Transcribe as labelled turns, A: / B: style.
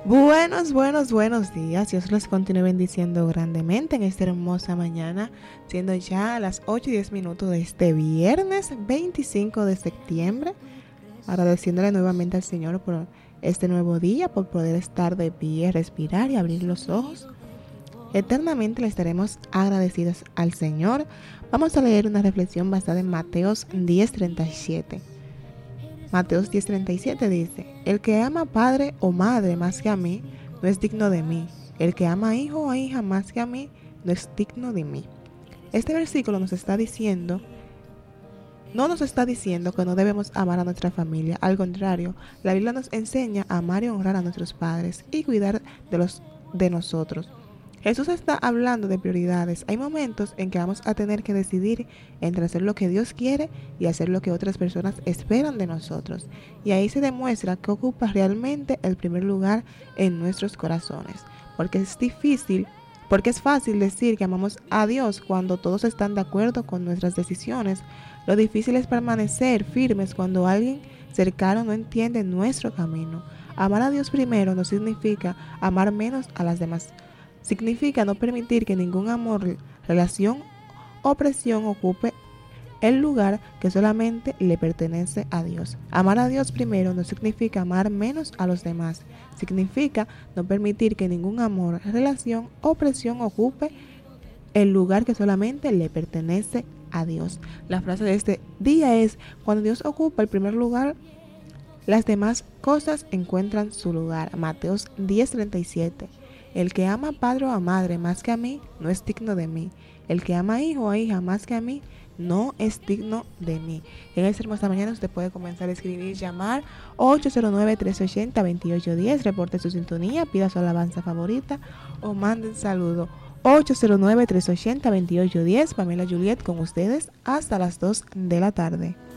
A: Buenos días. Dios les continúe bendiciendo grandemente en esta hermosa mañana, siendo ya las 8:10 de este viernes 25 de septiembre. Agradeciéndole nuevamente al Señor por este nuevo día, por poder estar de pie, respirar y abrir los ojos. Eternamente le estaremos agradecidos al Señor. Vamos a leer una reflexión basada en Mateos 10:37. Mateos 10:37 dice: El que ama padre o madre más que a mí, no es digno de mí. El que ama hijo o hija más que a mí, no es digno de mí. Este versículo no nos está diciendo que no debemos amar a nuestra familia. Al contrario, la Biblia nos enseña a amar y honrar a nuestros padres y cuidar de nosotros. Jesús está hablando de prioridades. Hay momentos en que vamos a tener que decidir entre hacer lo que Dios quiere y hacer lo que otras personas esperan de nosotros. Y ahí se demuestra que ocupa realmente el primer lugar en nuestros corazones. Porque es fácil decir que amamos a Dios cuando todos están de acuerdo con nuestras decisiones. Lo difícil es permanecer firmes cuando alguien cercano no entiende nuestro camino. Amar a Dios primero no significa amar menos a las demás. Significa no permitir que ningún amor, relación o presión ocupe el lugar que solamente le pertenece a Dios. Amar a Dios primero no significa amar menos a los demás. Significa no permitir que ningún amor, relación o presión ocupe el lugar que solamente le pertenece a Dios. La frase de este día es: cuando Dios ocupa el primer lugar, las demás cosas encuentran su lugar. Mateos 10:37. El que ama padre o a madre más que a mí, no es digno de mí. El que ama hijo o hija más que a mí, no es digno de mí. En esta hermosa mañana usted puede comenzar a escribir, llamar 809-380-2810, reporte su sintonía, pida su alabanza favorita o mande un saludo. 809-380-2810, Pamela Juliet con ustedes hasta las 2 de la tarde.